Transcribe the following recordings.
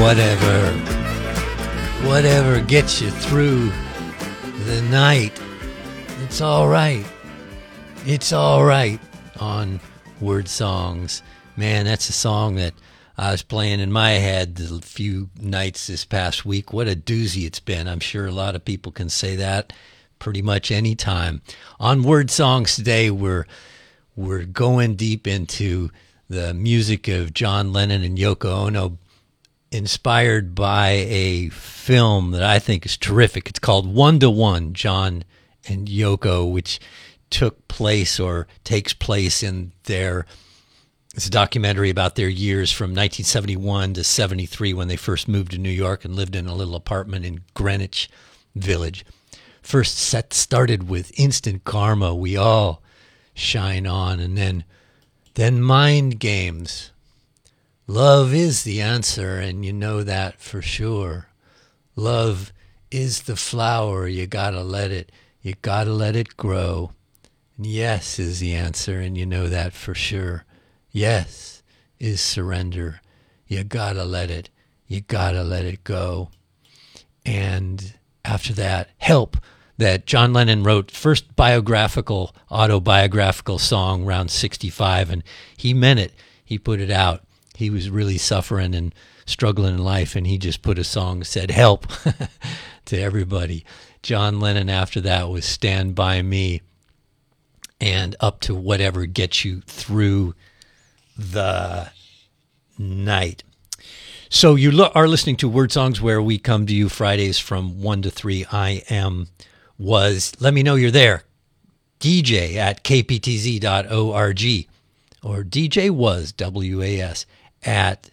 whatever. Whatever gets you through the night. It's all right. It's all right on Word Songs. Man, that's a song that I was playing in my head a few nights this past week. What a doozy it's been. I'm sure a lot of people can say that pretty much any time. On Word Songs today, we're going deep into the music of John Lennon and Yoko Ono, inspired by a film that I think is terrific. It's called 1 to 1, John and Yoko, which took place or takes place in it's a documentary about their years from 1971 to 73 when they first moved to New York and lived in a little apartment in Greenwich Village. First set started with Instant Karma, We All Shine On, and then Mind Games. Love is the answer, and you know that for sure. Love is the flower, you gotta let it grow. And yes is the answer, and you know that for sure. Yes is surrender. You gotta let it go. And after that, Help, that John Lennon wrote, first autobiographical song around 65, and he meant it. He put it out. He was really suffering and struggling in life, and he just put a song that said help to everybody. John Lennon after that was Stand By Me, and up to Whatever Gets You Through the Night. So you are listening to Word Songs, where we come to you Fridays from 1 to 3. Let me know you're there. DJ at kptz.org, or DJ was, WAS, at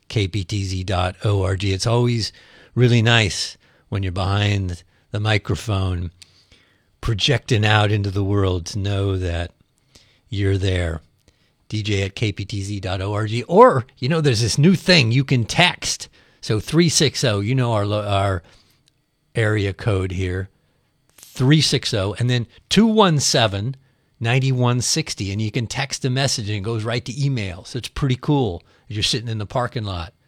kptz.org. It's always really nice when you're behind the microphone projecting out into the world to know that you're there. DJ at kptz.org. Or, there's this new thing you can text. So 360, our area code here, 360, and then 217-9160, and you can text a message and it goes right to email. So it's pretty cool. You're sitting in the parking lot